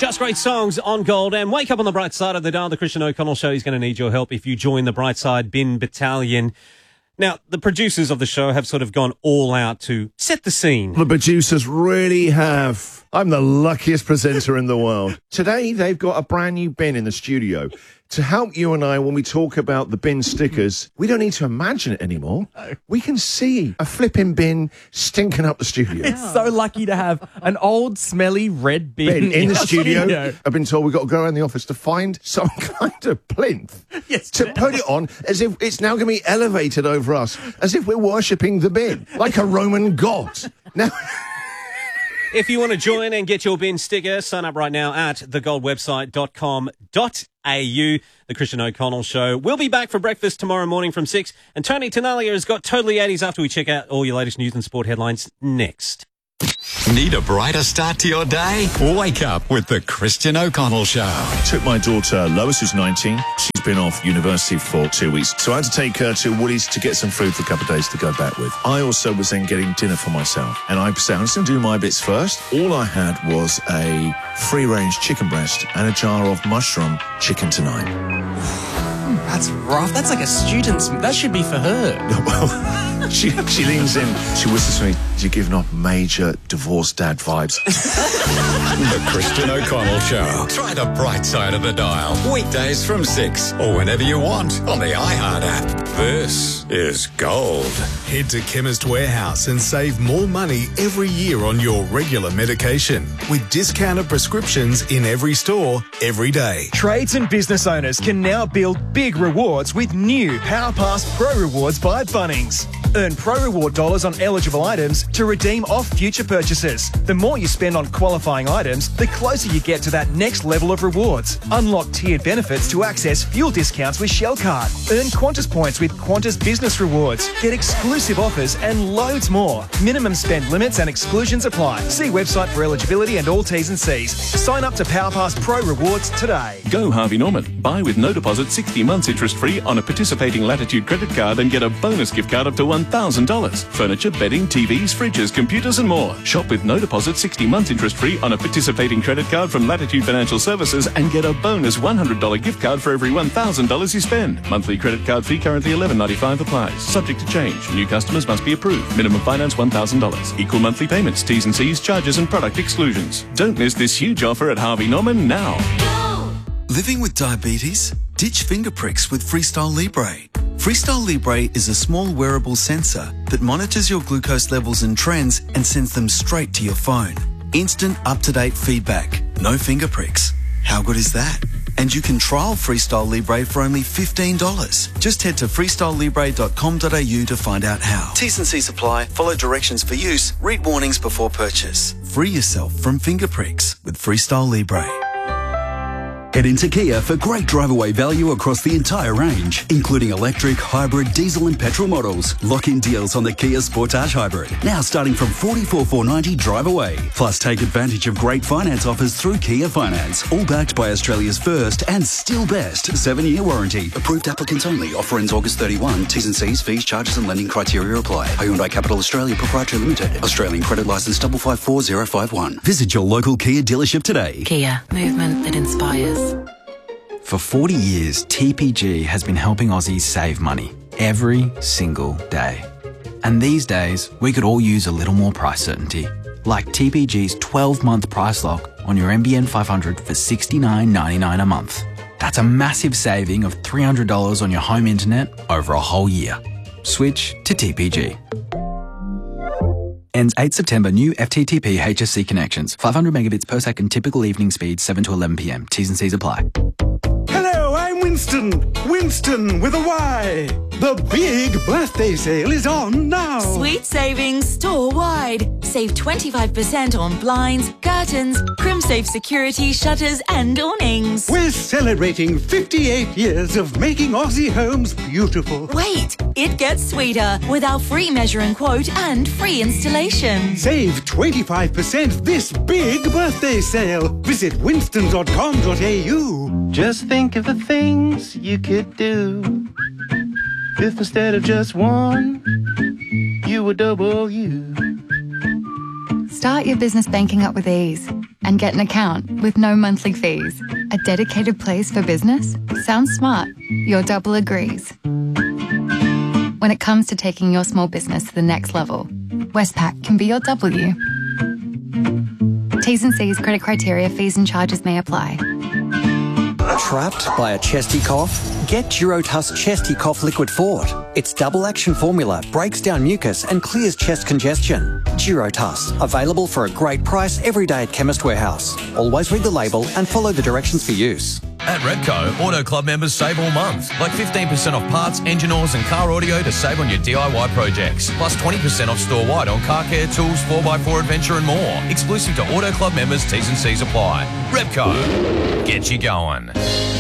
Just great songs on Gold, and wake up on the bright side of the dial. The Christian O'Connell Show is going to need your help if you join the Brightside Bin Battalion. Now, the producers of the show have sort of gone all out to set the scene. The producers really have. I'm the luckiest presenter in the world. Today, they've got a brand new bin in the studio. To help you and I when we talk about the bin stickers, we don't need to imagine it anymore. We can see a flipping bin stinking up the studio. It's so lucky to have an old, smelly red bin in the studio. I've been told we've got to go around the office to find some kind of plinth to put it on as if it's now going to be elevated over us, as if we're worshipping the bin, like a Roman god. Now... If you want to join and get your bin sticker, sign up right now at thegoldwebsite.com.au. The Christian O'Connell Show. We'll be back for breakfast tomorrow morning from 6. And Tony Tenalia has got Totally 80s after we check out all your latest news and sport headlines next. Need a brighter start to your day? Wake up with the Christian O'Connell Show. Took my daughter Lois, who's 19. She's been off university for 2 weeks. So I had to take her to Woolies to get some food for a couple of days to go back with. I also was then getting dinner for myself. And I said, I'm just going to do my bits first. All I had was a free-range chicken breast and a jar of mushroom chicken tonight. That's rough. That's like a student's... That should be for her. Well, she leans in. She whispers to me, you're giving off major divorced dad vibes. The Christian O'Connell Show. Try the bright side of the dial. Weekdays from 6 or whenever you want on the iHeart app. This is Gold. Head to Chemist Warehouse and save more money every year on your regular medication with discounted prescriptions in every store, every day. Trades and business owners can now build big rewards with new PowerPass Pro Rewards by Bunnings. Earn Pro Reward dollars on eligible items to redeem off future purchases. The more you spend on qualifying items, the closer you get to that next level of rewards. Unlock tiered benefits to access fuel discounts with Shell Card. Earn Qantas points with Qantas Business Rewards. Get exclusive offers and loads more. Minimum spend limits and exclusions apply. See website for eligibility and all T's and C's. Sign up to PowerPass Pro Rewards today. Go Harvey Norman. Buy with no deposit 60 months interest-free on a participating Latitude credit card and get a bonus gift card up to $1,000. Furniture, bedding, TVs, fridges, computers and more. Shop with no deposit 60 months interest-free on a participating credit card from Latitude Financial Services and get a bonus $100 gift card for every $1,000 you spend. Monthly credit card fee currently $11.95 applies. Subject to change. New customers must be approved. Minimum finance $1,000. Equal monthly payments, T's and C's, charges and product exclusions. Don't miss this huge offer at Harvey Norman now. Living with diabetes? Ditch finger pricks with Freestyle Libre. Freestyle Libre is a small wearable sensor that monitors your glucose levels and trends and sends them straight to your phone. Instant, up-to-date feedback. No finger pricks. How good is that? And you can trial Freestyle Libre for only $15. Just head to freestylelibre.com.au to find out how. T's and C's apply. Follow directions for use. Read warnings before purchase. Free yourself from finger pricks with Freestyle Libre. Head into Kia for great drive-away value across the entire range, including electric, hybrid, diesel and petrol models. Lock-in deals on the Kia Sportage Hybrid, now starting from $44,490 drive-away. Plus, take advantage of great finance offers through Kia Finance, all backed by Australia's first and still best 7-year warranty. Approved applicants only. Offer ends August 31. T's and C's, fees, charges and lending criteria apply. Hyundai Capital Australia Proprietary Limited. Australian credit licence 554051. Visit your local Kia dealership today. Kia, movement that inspires. For 40 years, TPG has been helping Aussies save money every single day. And these days, we could all use a little more price certainty. Like TPG's 12-month price lock on your NBN 500 for $69.99 a month. That's a massive saving of $300 on your home internet over a whole year. Switch to TPG. Ends 8 September. New FTTP HSC connections. 500 megabits per second. Typical evening speed 7 to 11 p.m. T's and C's apply. Hello, I'm Winston. Winston with a Y. The big birthday sale is on now. Sweet savings store-wide. Save 25% on blinds, curtains, CrimSafe security, shutters and awnings. We're celebrating 58 years of making Aussie homes beautiful. Wait, it gets sweeter with our free measure and quote and free installation. Save 25% this big birthday sale. Visit winston.com.au. Just think of the things you could do if instead of just one, you were double you. Start your business banking up with ease. and get an account with no monthly fees. A dedicated place for business? Sounds smart. Your double agrees. When it comes to taking your small business to the next level, Westpac can be your W. T's and C's, credit criteria, fees and charges may apply. Trapped by a chesty cough? Get Durotuss Chesty Cough Liquid Fort. Its double action formula breaks down mucus and clears chest congestion. Durotuss, available for a great price every day at Chemist Warehouse. Always read the label and follow the directions for use. At Repco, Auto Club members save all month. Like 15% off parts, engine oils and car audio to save on your DIY projects. Plus 20% off store-wide on car care, tools, 4x4 adventure and more. Exclusive to Auto Club members, T's and C's apply. Repco, get you going.